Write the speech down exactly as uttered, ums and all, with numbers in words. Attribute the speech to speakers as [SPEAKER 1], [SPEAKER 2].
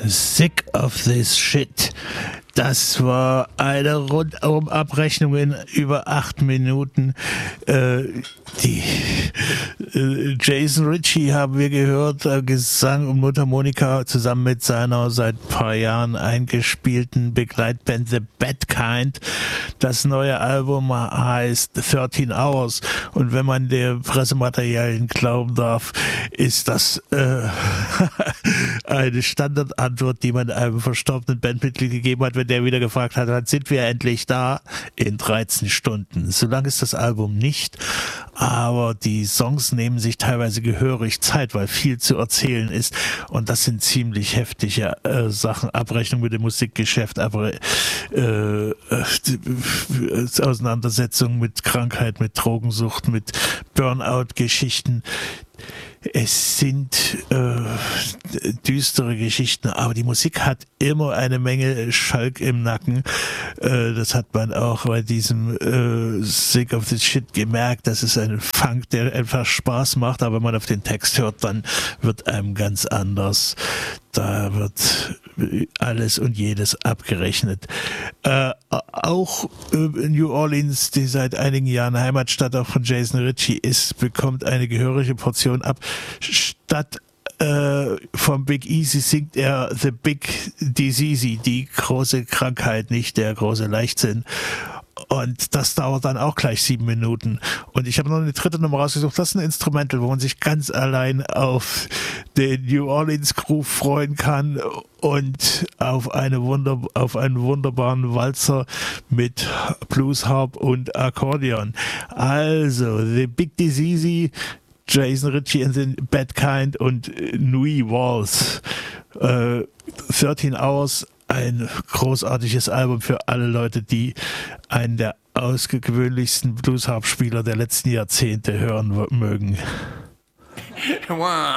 [SPEAKER 1] Sick of this shit. Das war eine Rundumabrechnung in über acht Minuten. Äh, die äh, Jason Ritchie haben wir gehört, äh, Gesang und Mundharmonika zusammen mit seiner seit ein paar Jahren eingespielten Begleitband The Bad Kind. Das neue Album heißt thirteen hours und wenn man der Pressematerialien glauben darf, ist das äh, eine Standardantwort, die man einem verstorbenen Bandmitglied gegeben hat, wenn der wieder gefragt hat, wann sind wir endlich da? In dreizehn Stunden. So lang ist das Album nicht, aber die Songs nehmen sich teilweise gehörig Zeit, weil viel zu erzählen ist und das sind ziemlich heftige äh, Sachen. Abrechnung mit dem Musikgeschäft, aber äh, äh, Auseinandersetzung mit Krankheit, mit Drogensucht, mit Burnout-Geschichten. Es sind äh, düstere Geschichten, aber die Musik hat immer eine Menge Schalk im Nacken. Äh, das hat man auch bei diesem äh, Sick of this Shit gemerkt. Das ist ein Funk, der einfach Spaß macht, aber wenn man auf den Text hört, dann wird einem ganz anders. Da wird alles und jedes abgerechnet. Äh, auch äh, New Orleans, die seit einigen Jahren Heimatstadt auch von Jason Ritchie ist, bekommt eine gehörige Portion ab. Statt äh, vom Big Easy singt er The Big Disease, die große Krankheit, nicht der große Leichtsinn. Und das dauert dann auch gleich sieben Minuten. Und ich habe noch eine dritte Nummer rausgesucht. Das ist ein Instrumental, wo man sich ganz allein auf den New Orleans Groove freuen kann und auf eine Wunder, auf einen wunderbaren Walzer mit Blues Harp und Akkordeon. Also, The Big Disease, Jason Ritchie and the Bad Kind und Nui Walls. Äh, thirteen hours. Ein großartiges Album für alle Leute, die einen der ausgewöhnlichsten Blues-Harp-Spieler der letzten Jahrzehnte hören mögen.
[SPEAKER 2] One.